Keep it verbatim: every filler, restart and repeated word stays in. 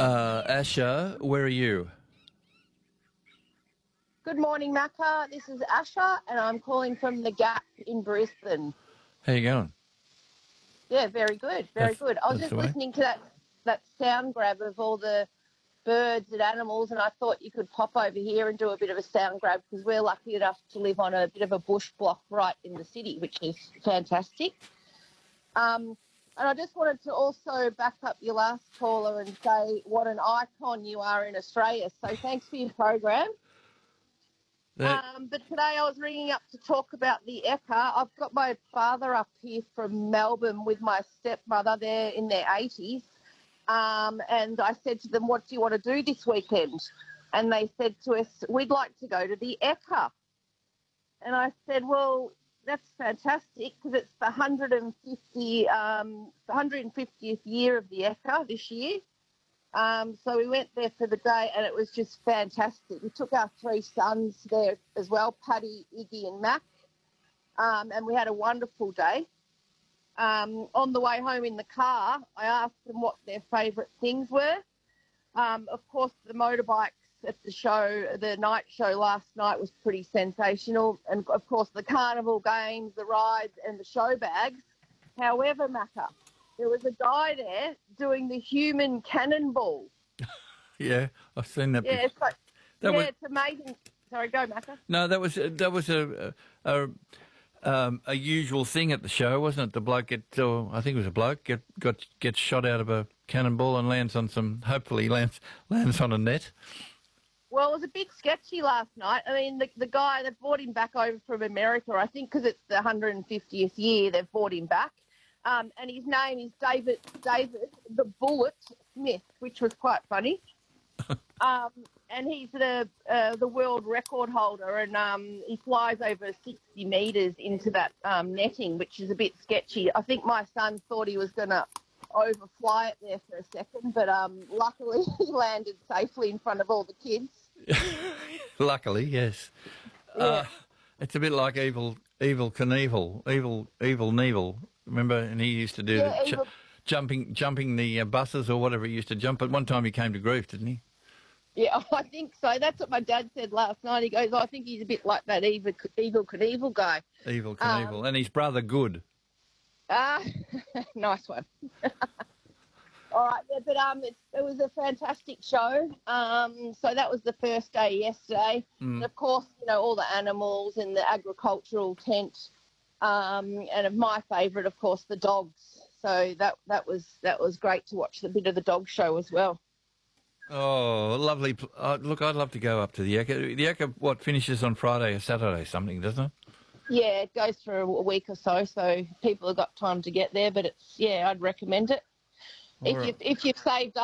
Uh, Asha, where are you? Good morning, Macca. This is Asha, and I'm calling from the Gap in Brisbane. How you going? Yeah, very good, very That's, good. I was that's just the way. listening to that that sound grab of all the birds and animals, and I thought you could pop over here and do a bit of a sound grab because we're lucky enough to live on a bit of a bush block right in the city, which is fantastic. Um, and I just wanted to also back up your last caller and say what an icon you are in Australia. So thanks for your program. That, Um, but today I was ringing up to talk about the Ekka. I've got my father up here from Melbourne with my stepmother. They're in their eighties. Um, and I said to them, what do you want to do this weekend? And they said to us, we'd like to go to the Ekka. And I said, well, that's fantastic because it's the one hundred fifty, um, one hundred fiftieth year of the Ekka this year. Um, so we went there for the day and it was just fantastic. We took our three sons there as well, Paddy, Iggy and Mac, um, and we had a wonderful day. Um, on the way home in the car, I asked them what their favourite things were. Um, of course, the motorbikes at the show, the night show last night was pretty sensational. And, of course, the carnival games, the rides and the show bags. However, Macca, there was a guy there doing the human cannonball. yeah, I've seen that. Yeah, before. it's like, That yeah, was it's amazing. Sorry, go, Macca. no, that was that was a a, um, a usual thing at the show, wasn't it? The bloke gets, or I think it was a bloke, get got gets shot out of a cannonball and lands on some. Hopefully, lands lands on a net. Well, it was a bit sketchy last night. I mean, the, the guy, they brought him back over from America, I think because it's the one hundred fiftieth year, they've brought him back. Um, and his name is David David the Bullet Smith, which was quite funny. um, and he's the uh, the world record holder, and um, he flies over sixty metres into that um, netting, which is a bit sketchy. I think my son thought he was going to overfly it there for a second, but um, luckily he landed safely in front of all the kids. Luckily, yes. Yeah. Uh, it's a bit like evil, evil Knievel, evil, evil Knievel. Remember, and he used to do Yeah, the ch- evil- jumping, jumping the uh, buses or whatever he used to jump. But one time he came to grief, didn't he? Yeah, I think so. That's what my dad said last night. He goes, oh, I think he's a bit like that evil, evil Knievel guy. Evil Knievel, Um, and his brother Good. Ah, nice one. All right, yeah, but um, it, it was a fantastic show. Um, so that was the first day yesterday. Mm. And of course, you know, all the animals and the agricultural tent. Um, and of my favourite, of course, the dogs. So that that was that was great to watch the bit of the dog show as well. Oh, lovely! pl- Uh, look, I'd love to go up to the Ekka. The Ekka, what finishes on Friday or Saturday, something, doesn't it? Yeah, it goes for a week or so, so people have got time to get there. But it's yeah, I'd recommend it. All If right. you if you've saved up